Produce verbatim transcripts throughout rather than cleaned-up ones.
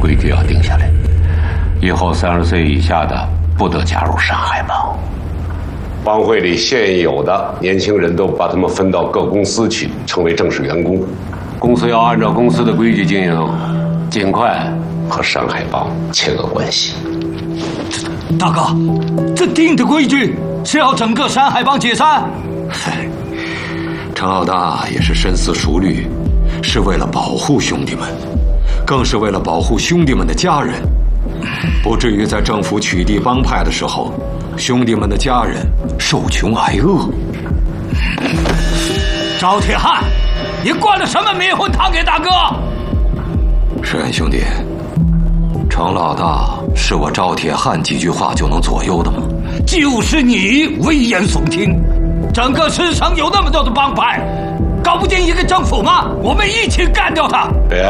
规矩要定下来，以后三十岁以下的不得加入山海帮。帮会里现有的年轻人都把他们分到各公司去，成为正式员工。公司要按照公司的规矩经营，尽快和山海帮切割关系。 大哥，这定的规矩是要整个山海帮解散？ 嗨，程老大也是深思熟虑，是为了保护兄弟们，更是为了保护兄弟们的家人，不至于在政府取缔帮派的时候，兄弟们的家人受穷挨饿。 赵铁汉，你灌了什么迷魂汤给大哥？ 是恩兄弟，程老大是我赵铁汉几句话就能左右的吗？ 就是你危言耸听，整个师城有那么多的帮派，搞不定一个政府吗？我们一起干掉他！ 别。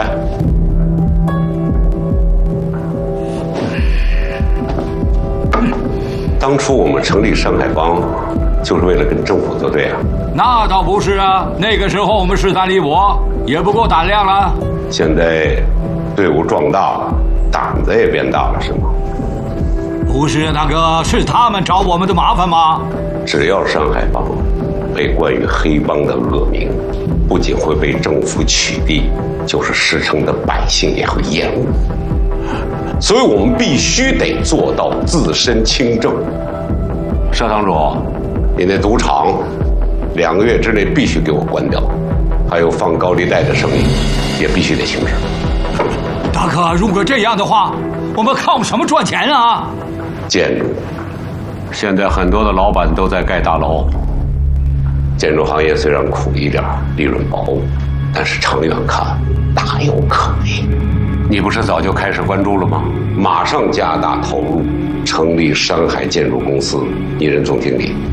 当初我们成立山海帮，就是为了跟政府作对啊。 那倒不是啊，那个时候我们势单力薄，也不够胆量了。 现在队伍壮大了，胆子也变大了，是吗？ 不是啊，大哥，是他们找我们的麻烦吗？ 只要山海帮被冠于黑帮的恶名，不仅会被政府取缔，就是石城的百姓也会厌恶。所以我们必须得做到自身清正。社堂主，你那赌场两个月之内必须给我关掉，还有放高利贷的生意也必须得停止。 大哥，如果这样的话，我们靠什么赚钱啊？ 建筑，现在很多的老板都在盖大楼。建筑行业虽然苦一点，利润薄，但是长远看大有可为。你不是早就开始关注了吗？马上加大投入，成立山海建筑公司，你任总经理。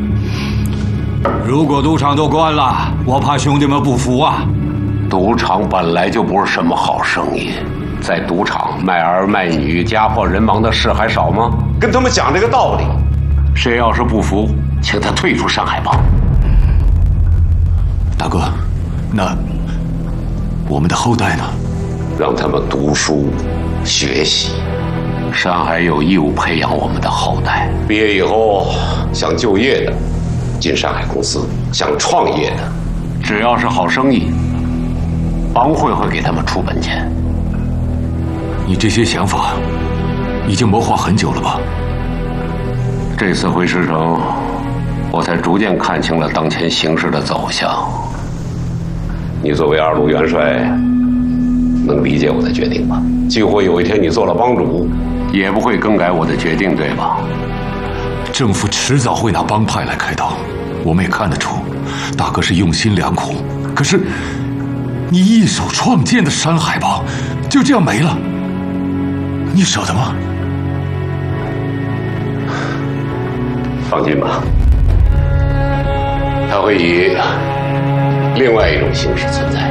如果赌场都关了，我怕兄弟们不服啊。 赌场本来就不是什么好生意，在赌场卖儿卖女、家破人亡的事还少吗？跟他们讲这个道理，谁要是不服，请他退出山海帮。 大哥，那我们的后代呢？ 让他们读书学习，山海有义务培养我们的后代。毕业以后想就业的进山海公司，想创业的只要是好生意，帮会会给他们出本钱。 你这些想法已经谋划很久了吧？ 这次回石城，我才逐渐看清了当前形势的走向。你作为二路元帅，能理解我的决定吧？几乎有一天你做了帮主，也不会更改我的决定，对吧？ 政府迟早会拿帮派来开刀，我们也看得出，大哥是用心良苦。可是，你一手创建的山海帮就这样没了，你舍得吗？ 放心吧，他会以另外一种形式存在。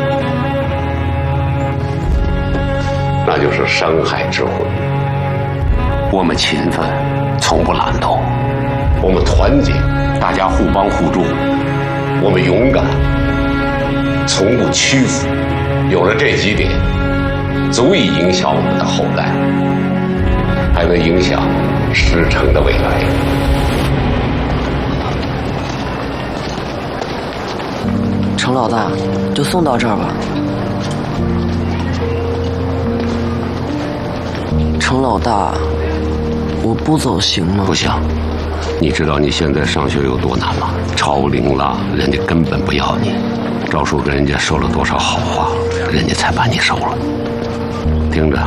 那就是山海之魂。我们勤奋，从不懒惰；我们团结，大家互帮互助；我们勇敢，从不屈服。有了这几点，足以影响我们的后代，还能影响石城的未来。 程老大，就送到这儿吧。程老大，我不走行吗？ 不行，你知道你现在上学有多难吗？超龄了，人家根本不要你。赵叔跟人家说了多少好话，人家才把你收了。听着，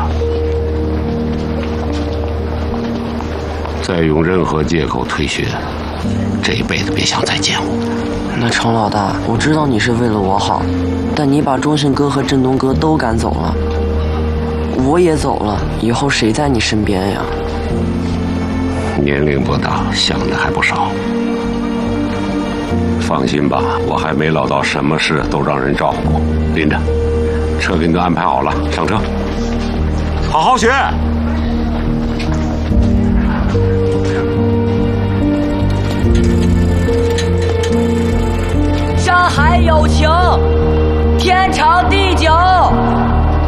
再用任何借口退学，这一辈子别想再见我。 那程老大，我知道你是为了我好，但你把忠信哥和振东哥都赶走了，我也走了，以后谁在你身边呀？ 年龄不大，想的还不少。放心吧，我还没老到什么事都让人照顾。拎着，车给你都安排好了，上车。好好学。 山海有情，天长地久。